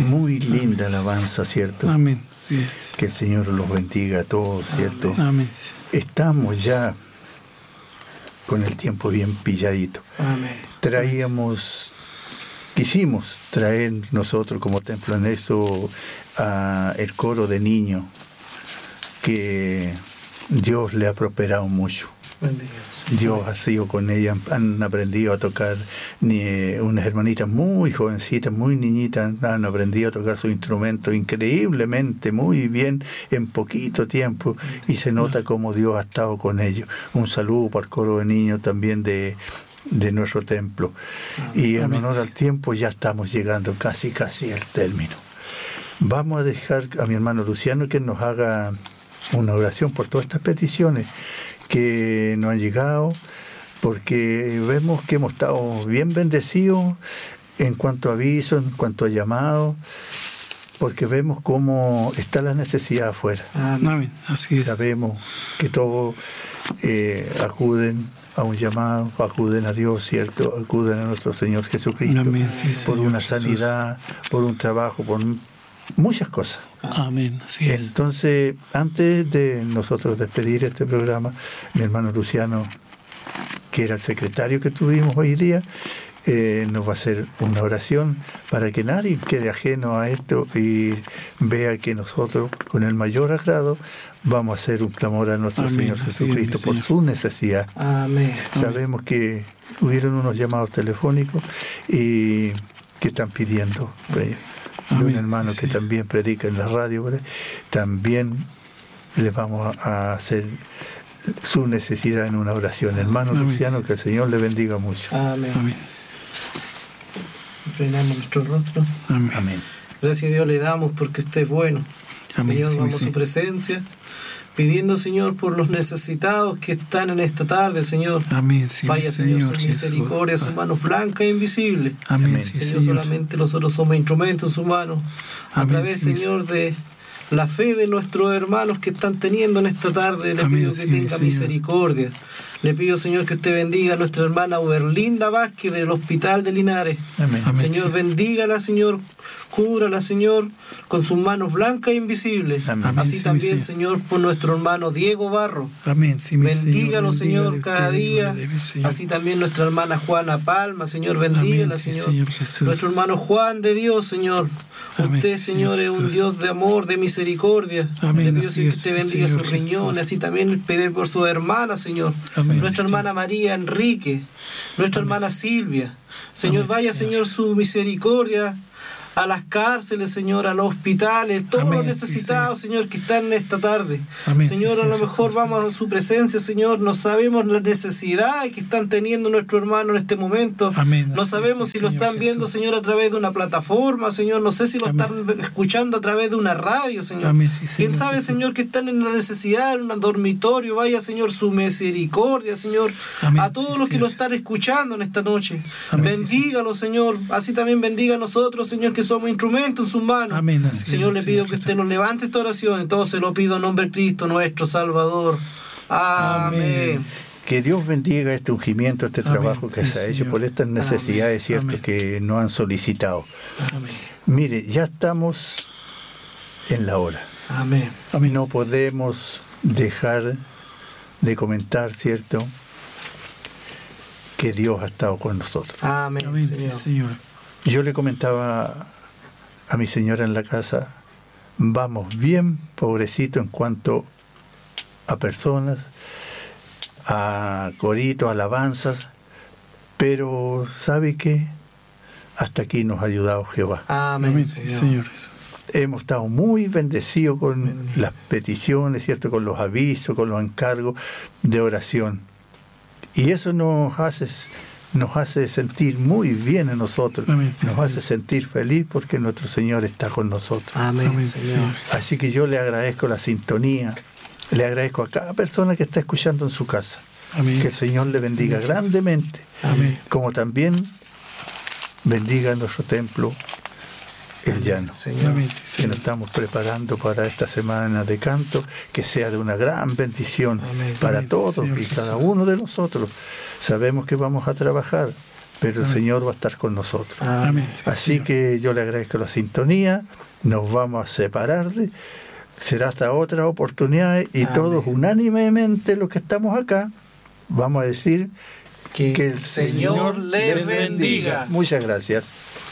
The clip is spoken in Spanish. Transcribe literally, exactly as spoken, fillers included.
Muy linda alabanza, ¿cierto? Amén. Sí es. Que el Señor los bendiga a todos, ¿cierto? Amén. Estamos ya con el tiempo bien pilladito. Amén. Traíamos, quisimos traer nosotros como Templo en eso a el coro de niños que Dios le ha prosperado mucho. Dios ha sido con ellas, han aprendido a tocar, ni, unas hermanitas muy jovencitas, muy niñitas, han aprendido a tocar su instrumento increíblemente, muy bien, en poquito tiempo, y se nota como Dios ha estado con ellos. Un saludo para el coro de niños también de, de nuestro templo. Y en honor al tiempo ya estamos llegando casi, casi al término. Vamos a dejar a mi hermano Luciano que nos haga una oración por todas estas peticiones que nos han llegado, porque vemos que hemos estado bien bendecidos en cuanto a avisos, en cuanto a llamados, porque vemos cómo está la necesidad afuera. Amén. Así es. Sabemos que todos eh, acuden a un llamado, acuden a Dios, ¿cierto? Acuden a nuestro Señor Jesucristo. Amén. Sí, por Señor una Jesús. Sanidad, por un trabajo, por muchas cosas. Amén. Así es. Entonces, antes de nosotros despedir este programa, mi hermano Luciano, que era el secretario que tuvimos hoy día, eh, nos va a hacer una oración para que nadie quede ajeno a esto y vea que nosotros, con el mayor agrado, vamos a hacer un clamor a nuestro Amén. Señor Jesucristo Así es, por Señor. su necesidad. Amén. Sabemos que hubieron unos llamados telefónicos y que están pidiendo eh, de un Amén. hermano Sí. que también predica en la radio, ¿verdad? También les vamos a hacer su necesidad en una oración. Hermano Amén. Luciano, que el Señor le bendiga mucho. Amén. Amén. Frenamos nuestro rostro. Amén. Amén. Gracias a Dios le damos porque usted es bueno. Amén. Señor, Sí, vamos sí. a su presencia, pidiendo, Señor, por los necesitados que están en esta tarde, Señor. Amén. Sí, Vaya, Señor, Señor su misericordia, Jesús. su mano blanca e invisible. Amén. Amén. Sí, Señor, Señor. solamente nosotros somos instrumentos en su mano. A Amén, través, sí, Señor, de la fe de nuestros hermanos que están teniendo en esta tarde, le Amén, pido que sí, tenga Señor. misericordia. Le pido, Señor, que usted bendiga a nuestra hermana Uberlinda Vázquez del Hospital de Linares. Amén. Amén. Señor, sí. bendígala, Señor, cúbrala, Señor, con sus manos blancas e invisibles. Amén. Amén, Así sí, también, mi Señor, por nuestro hermano Diego Barro. Amén. Sí, mi Bendígalo, Señor, bendígale, cada usted, día. bendígale, Señor. Así también nuestra hermana Juana Palma, Señor, bendígala, Amén, sí, Señor. Señor Jesús. Nuestro hermano Juan de Dios, Señor. Amén, Usted, sí, Señor, es un Jesús. Dios de amor, de misericordia. Amén, Le pido, así Señor, que es, usted bendiga Señor sus riñones. Jesús. Así también le pide por su hermana, Señor. Amén, Nuestra sí, hermana María Enrique. Nuestra Amén, hermana Silvia. Señor, Amén, vaya, Señor. Señor, su misericordia a las cárceles, Señor, a los hospitales, todos Amén, los sí, necesitados, Señor, que están en esta tarde. Amén, sí, Señor, a lo Señor mejor Jesús. vamos a su presencia, Señor, no sabemos la necesidad que están teniendo nuestro hermano en este momento. Amén, No así sabemos es, si lo Señor están viendo, Jesús. Señor, a través de una plataforma, Señor, no sé si lo Amén. están escuchando a través de una radio, Señor. Amén, sí, ¿Quién Señor sabe, Jesús. Señor, que están en la necesidad, en un dormitorio? Vaya, Señor, su misericordia, Señor, Amén, a todos sí, los que lo Señor. están escuchando en esta noche. Amén, sí, Bendígalo, Señor. Así también bendiga a nosotros, Señor, que somos instrumentos en sus manos. Amén, así Señor, es, le pido Señor que usted Jesús. nos levante esta oración. Entonces se lo pido en nombre de Cristo, nuestro Salvador. Amén. Amén. Que Dios bendiga este ungimiento, este Amén. trabajo que Sí, se ha hecho Señor. por estas necesidades, ¿cierto?, Amén. que nos han solicitado. Amén. Mire, ya estamos en la hora. Amén. No podemos dejar de comentar, ¿cierto?, que Dios ha estado con nosotros. Amén, Amén, sí, Señor. Señor. Yo le comentaba a mi señora en la casa, vamos bien, pobrecito, en cuanto a personas, a coritos, alabanzas, pero ¿sabe qué? Hasta aquí nos ha ayudado Jehová. Amén, Amén, sí, Señor. Señor Jesús. Hemos estado muy bendecidos con Bendito. las peticiones, ¿cierto?, con los avisos, con los encargos de oración. Y eso nos hace, nos hace sentir muy bien a nosotros, Amén, sí, nos Señor. hace sentir feliz porque nuestro Señor está con nosotros. Amén, Amén, Señor. Señor. Así que yo le agradezco la sintonía, le agradezco a cada persona que está escuchando en su casa. Amén. Que el Señor le bendiga Amén. grandemente, Amén. como también bendiga nuestro templo, el llano. Señor. Amén, sí, Que Señor. nos estamos preparando para esta semana de canto, que sea de una gran bendición Amén. para Amén, todos Señor y cada Jesús. uno de nosotros. Sabemos que vamos a trabajar, pero el Señor va a estar con nosotros. Amén. Así que yo le agradezco la sintonía, nos vamos a separar, será hasta otra oportunidad y Amén. Todos unánimemente los que estamos acá vamos a decir que, que el Señor les bendiga. Muchas gracias.